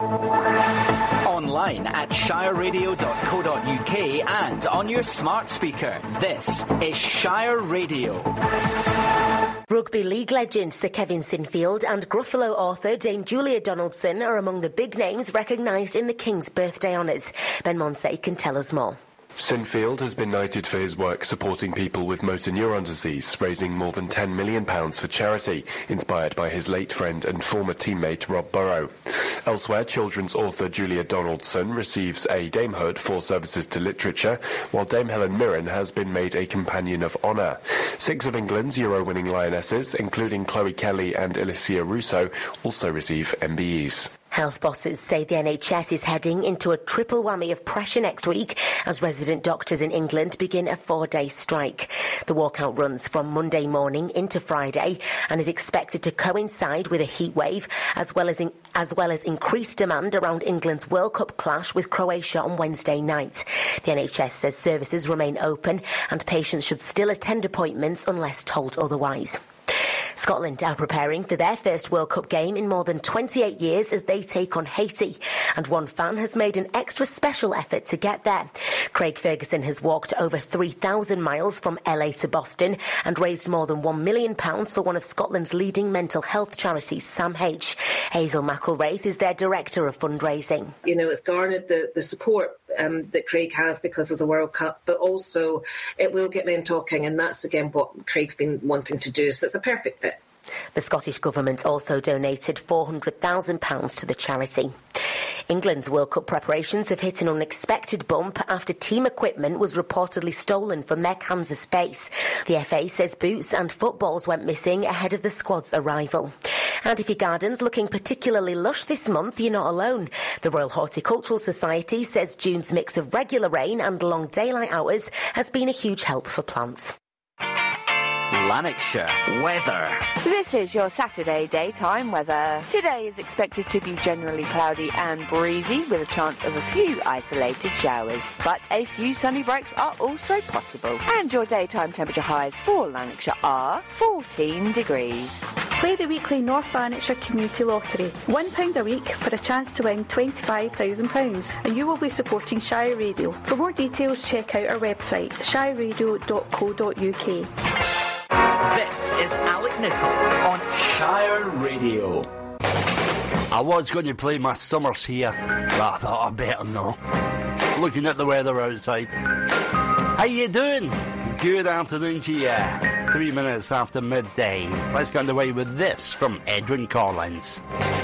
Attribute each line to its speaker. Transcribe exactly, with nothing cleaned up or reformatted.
Speaker 1: Online at shire radio dot co dot uk and on your smart speaker. This is Shire Radio.
Speaker 2: Rugby league legend Sir Kevin Sinfield and Gruffalo author Dame Julia Donaldson are among the big names recognised in the King's birthday honours. Ben Monsey can tell us more.
Speaker 3: Sinfield has been knighted for his work supporting people with motor neuron disease, raising more than ten million pounds for charity, inspired by his late friend and former teammate Rob Burrow. Elsewhere, children's author Julia Donaldson receives a damehood for services to literature, while Dame Helen Mirren has been made a Companion of Honour. Six of England's Euro-winning lionesses, including Chloe Kelly and Alicia Russo, also receive M B Es.
Speaker 2: Health bosses say the N H S is heading into a triple whammy of pressure next week as resident doctors in England begin a four-day strike. The walkout runs from Monday morning into Friday and is expected to coincide with a heat wave as well as in, as well as increased demand around England's World Cup clash with Croatia on Wednesday night. The N H S says services remain open and patients should still attend appointments unless told otherwise. Scotland are preparing for their first World Cup game in more than twenty-eight years as they take on Haiti, and one fan has made an extra special effort to get there. Craig Ferguson has walked over three thousand miles from L A to Boston and raised more than one million pounds for one of Scotland's leading mental health charities, Sam H. Hazel McElwraith is their director of fundraising.
Speaker 4: You know, it's garnered the, the support um, that Craig has because of the World Cup, but also it will get men talking, and that's again what Craig's been wanting to do, so it's a perfect fit.
Speaker 2: The Scottish Government also donated four hundred thousand pounds to the charity. England's World Cup preparations have hit an unexpected bump after team equipment was reportedly stolen from their Kansas base. The F A says boots and footballs went missing ahead of the squad's arrival. And if your garden's looking particularly lush this month, you're not alone. The Royal Horticultural Society says June's mix of regular rain and long daylight hours has been a huge help for plants.
Speaker 1: Lanarkshire weather.
Speaker 5: This is your Saturday daytime weather. Today is expected to be generally cloudy and breezy with a chance of a few isolated showers. But a few sunny breaks are also possible. And your daytime temperature highs for Lanarkshire are fourteen degrees.
Speaker 6: Play the weekly North Lanarkshire Community Lottery. one pound a week for a chance to win twenty-five thousand pounds, and you will be supporting Shire Radio. For more details, check out our website, shire radio dot co dot uk.
Speaker 1: This is Alec Nichol on Shire Radio.
Speaker 7: I was going to play my Summers here, but I thought I'd better not. Looking at the weather outside. How you doing? Good afternoon to you. Three minutes after midday. Let's get underway with this from Edwyn Collins.